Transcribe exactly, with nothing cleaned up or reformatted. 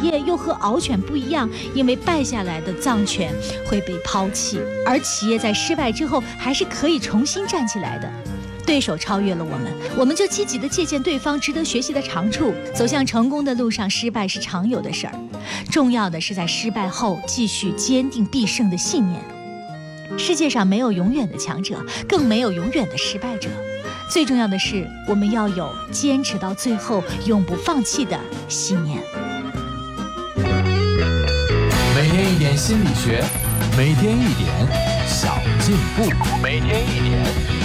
业又和獒犬不一样，因为败下来的藏犬会被抛弃，而企业在失败之后还是可以重新站起来的。对手超越了我们，我们就积极地借鉴对方值得学习的长处，走向成功的路上，失败是常有的事儿。重要的是在失败后继续坚定必胜的信念。世界上没有永远的强者，更没有永远的失败者。最重要的是，我们要有坚持到最后、永不放弃的信念。 每天一点心理学，每天一点小进步，每天一点